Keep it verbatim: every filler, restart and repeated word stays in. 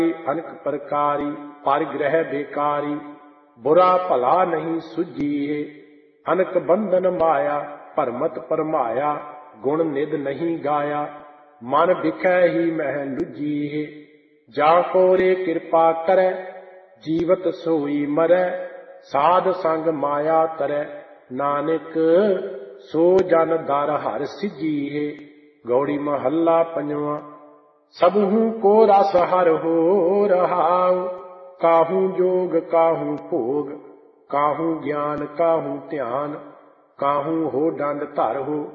अनेक प्रकारी परिग्रह बेकारी, बुरा भला नहीं सुझीए। अनेक बंधन माया भरमत परमाया, गुण निध नहीं गाया, मन बिखै ही मह लुझीए। जा को रे कृपा करे, जीवत सोई मरै, साध संग माया तरै, नानक सो जन दर हर सिजीए। गौड़ी महला पंजवा। सबहू को रस हर हो रहाउ, काहू जोग काहू भोग, काहू ज्ञान काहू ध्यान, काहू हो डंड धर हो।